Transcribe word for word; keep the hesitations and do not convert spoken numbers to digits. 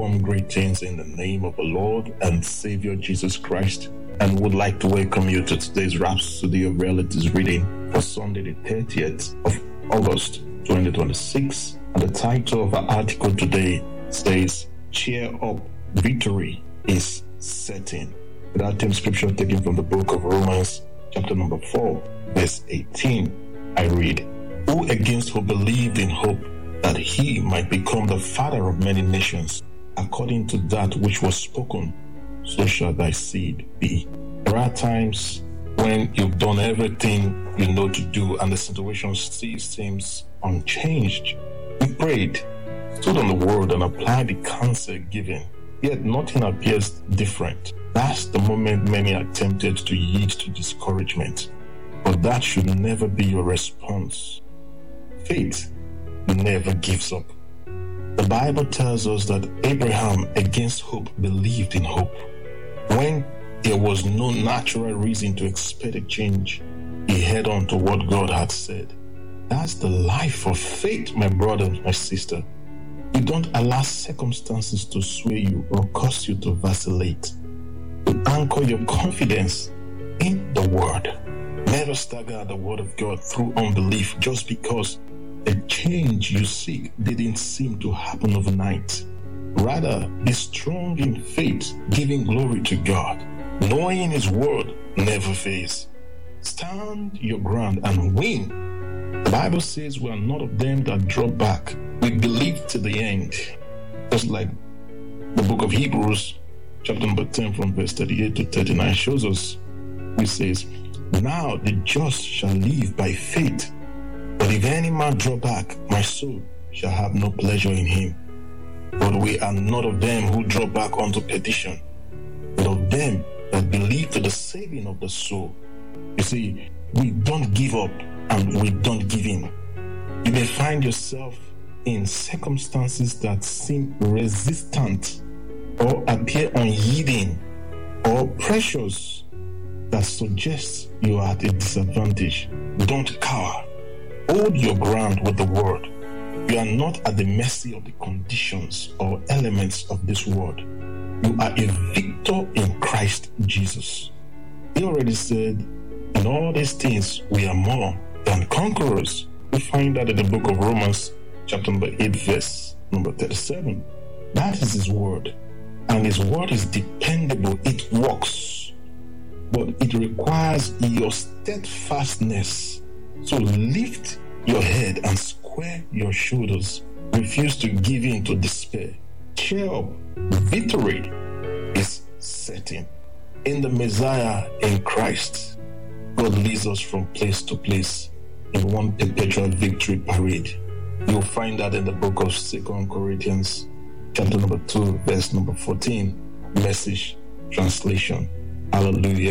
warm greetings in the name of the Lord and Savior Jesus Christ, and would like to welcome you to today's Rhapsody of Realities reading for Sunday the thirtieth of August twenty twenty-six. And the title of our article today says, Cheer Up, Victory is Certain. With our theme scripture taken from the book of Romans, chapter number four, verse eighteen, I read, Who against who believed in hope that he might become the father of many nations, according to that which was spoken, so shall thy seed be. There are times when you've done everything you know to do and the situation still seems unchanged. We prayed, stood on the word and applied the counsel given, yet nothing appears different. That's the moment many are tempted to yield to discouragement. But that should never be your response. Faith never gives up. The Bible tells us that Abraham, against hope, believed in hope. When there was no natural reason to expect a change, he held on to what God had said. That's the life of faith, my brother, my sister. You don't allow circumstances to sway you or cause you to vacillate. You anchor your confidence in the Word. Never stagger at the Word of God through unbelief just because the change you seek didn't seem to happen overnight. Rather, be strong in faith, giving glory to God, knowing His Word never fails. Stand your ground and win. The Bible says we are not of them that draw back. We believe to the end. Just like the book of Hebrews, chapter number ten, from verse thirty-eight to thirty-nine shows us, which says, Now the just shall live by faith. But if any man draw back, my soul shall have no pleasure in him. But we are not of them who draw back unto perdition, but of them that believe to the saving of the soul. You see, we don't give up and we don't give in. You may find yourself in circumstances that seem resistant or appear unyielding or pressures that suggest you are at a disadvantage. Don't cower. Hold your ground with the word. You are not at the mercy of the conditions or elements of this world. You are a victor in Christ Jesus. He already said, in all these things we are more than conquerors. We find that in the book of Romans, chapter number eight, verse number thirty-seven. That is His word. And His word is dependable. It works. But it requires your steadfastness. So lift your head and square your shoulders. Refuse to give in to despair. Cheer up. Victory is certain. In the Messiah, in Christ, God leads us from place to place in one perpetual victory parade. You'll find that in the book of Second Corinthians, chapter number two, verse number fourteen, Message translation. Hallelujah.